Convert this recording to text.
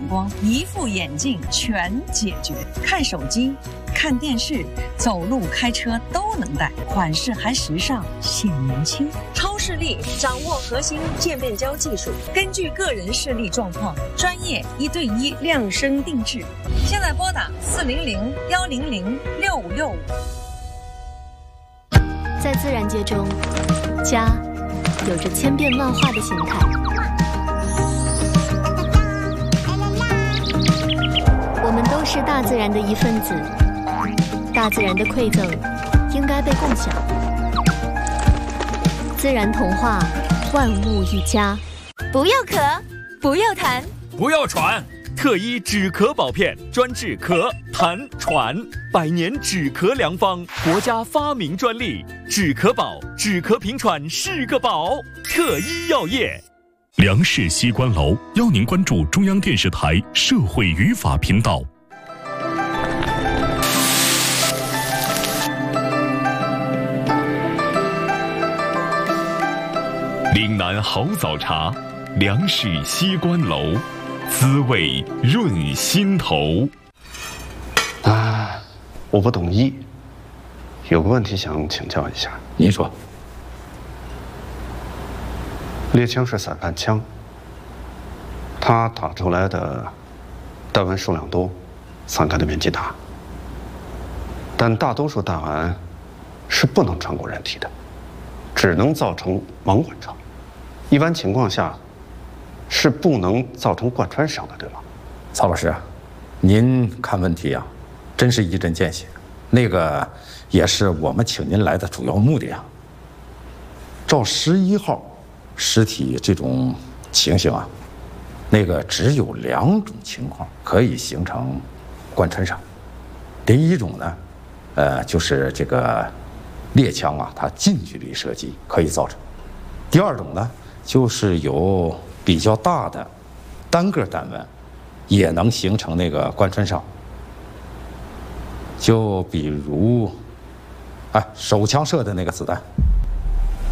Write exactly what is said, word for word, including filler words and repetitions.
光，一副眼镜全解决。看手机、看电视、走路、开车都能戴，款式还时尚，显年轻。超视力掌握核心渐变焦技术，根据个人视力状况，专业一对一量身定制。现在拨打四零零幺零零六五六五。 在自然界中，家有着千变万化的形态。我们都是大自然的一份子，大自然的馈赠应该被共享。自然童话，万物一家。 不要咳，不要痰， 不要喘。特一止咳宝片，专治咳、痰、喘，百年止咳良方，国家发明专利。止咳宝，止咳平喘是个宝。特一药业。 梁氏西关楼邀您关注中央电视台社会语法频道。岭南好早茶，梁氏西关楼，滋味润心头。 啊，我不懂医，有个问题想请教一下。 您说。 猎枪是散弹枪，它打出来的弹丸数量多，散开的面积大，但大多数弹丸是不能穿过人体的，只能造成盲管伤。一般情况下是不能造成贯穿伤的，对吗？ 曹老师，您看问题啊，真是一针见血。那个也是我们请您来的主要目的啊。照十一号尸体这种情形啊，那个只有两种情况可以形成贯穿伤。第一种呢，呃，就是这个猎枪啊，它近距离射击可以造成；第二种呢，就是有比较大的单个弹丸，也能形成那个贯穿伤。就比如，哎，手枪射的那个子弹。